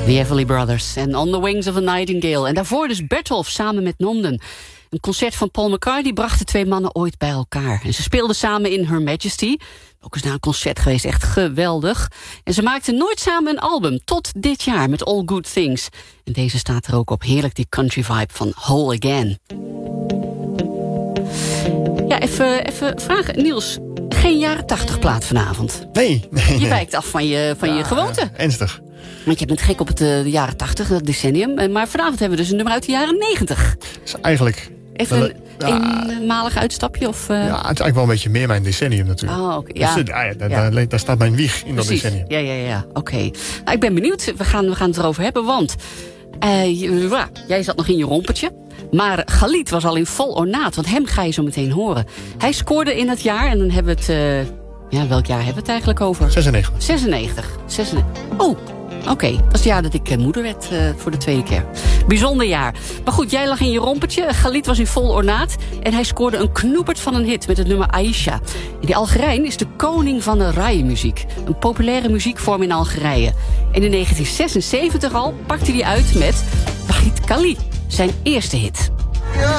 The Everly Brothers en On the Wings of a Nightingale. En daarvoor dus Bertolf samen met Nomden. Een concert van Paul McCartney bracht de twee mannen ooit bij elkaar. En ze speelden samen in Her Majesty. Ook eens naar een concert geweest, echt geweldig. En ze maakten nooit samen een album, tot dit jaar met All Good Things. En deze staat er ook op, heerlijk die country vibe van Whole Again. Ja, even vragen, Niels. Geen jaren 80 plaat vanavond. Nee. Je wijkt af van je gewoonte. Ernstig. Want je bent gek op de jaren 80, dat decennium. Maar vanavond hebben we dus een nummer uit de jaren 90. Dus eigenlijk... Even een eenmalig uitstapje? Of, Ja, het is eigenlijk wel een beetje meer mijn decennium natuurlijk. Oh, okay. Ja. Dus, daar staat mijn wieg in. Precies. Dat decennium. Ja. Oké. Nou, ik ben benieuwd. We gaan het erover hebben, want... jij zat nog in je rompertje. Maar Galit was al in vol ornaat, want hem ga je zo meteen horen. Hij scoorde in het jaar, en dan hebben we het... welk jaar hebben we het eigenlijk over? 96. Oh, oké. Dat is het jaar dat ik moeder werd voor de tweede keer. Bijzonder jaar. Maar goed, jij lag in je rompertje. Galit was in vol ornaat. En hij scoorde een knoepert van een hit met het nummer Aisha. En die Algerijn is de koning van de raï-muziek. Een populaire muziekvorm in Algerije. En in 1976 al pakte hij uit met Wahid Kali, zijn eerste hit.